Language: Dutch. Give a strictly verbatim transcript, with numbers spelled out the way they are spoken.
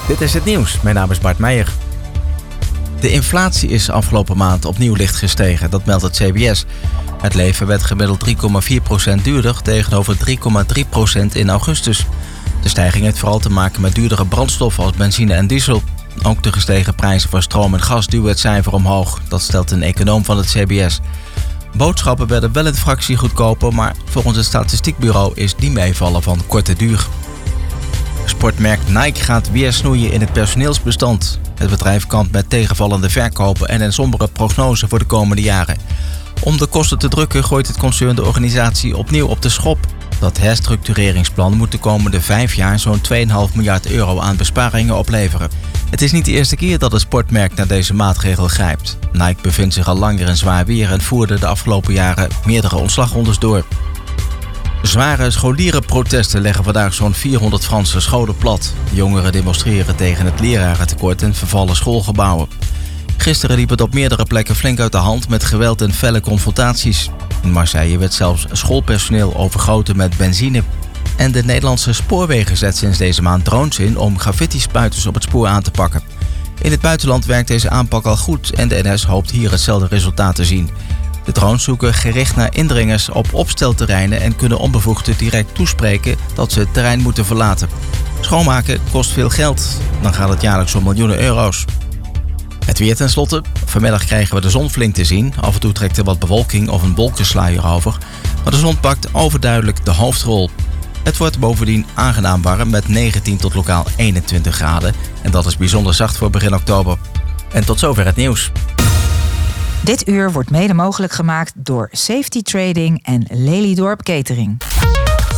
Dit is het nieuws. Mijn naam is Bart Meijer. De inflatie is afgelopen maand opnieuw licht gestegen, dat meldt het C B S. Het leven werd gemiddeld drie komma vier procent duurder tegenover drie komma drie procent in augustus. De stijging heeft vooral te maken met duurdere brandstoffen als benzine en diesel. Ook de gestegen prijzen voor stroom en gas duwen het cijfer omhoog. Dat stelt een econoom van het C B S. Boodschappen werden wel een fractie goedkoper, maar volgens het statistiekbureau is die meevallen van korte duur. Sportmerk Nike gaat weer snoeien in het personeelsbestand. Het bedrijf kampt met tegenvallende verkopen en een sombere prognose voor de komende jaren. Om de kosten te drukken gooit het concern de organisatie opnieuw op de schop. Dat herstructureringsplan moet de komende vijf jaar zo'n twee komma vijf miljard euro aan besparingen opleveren. Het is niet de eerste keer dat het sportmerk naar deze maatregel grijpt. Nike bevindt zich al langer in zwaar weer en voerde de afgelopen jaren meerdere ontslagrondes door. Zware scholierenprotesten leggen vandaag zo'n vierhonderd Franse scholen plat. Jongeren demonstreren tegen het lerarentekort en vervallen schoolgebouwen. Gisteren liep het op meerdere plekken flink uit de hand met geweld en felle confrontaties. In Marseille werd zelfs schoolpersoneel overgoten met benzine. En de Nederlandse spoorwegen zet sinds deze maand drones in om graffiti-spuiters op het spoor aan te pakken. In het buitenland werkt deze aanpak al goed en de N S hoopt hier hetzelfde resultaat te zien. De drones zoeken gericht naar indringers op opstelterreinen en kunnen onbevoegden direct toespreken dat ze het terrein moeten verlaten. Schoonmaken kost veel geld, dan gaat het jaarlijks om miljoenen euro's. Het weer tenslotte. Vanmiddag krijgen we de zon flink te zien. Af en toe trekt er wat bewolking of een wolkensluier over. Maar de zon pakt overduidelijk de hoofdrol. Het wordt bovendien aangenaam warm met negentien tot lokaal eenentwintig graden. En dat is bijzonder zacht voor begin oktober. En tot zover het nieuws. Dit uur wordt mede mogelijk gemaakt door Safety Trading en Lelydorp Catering.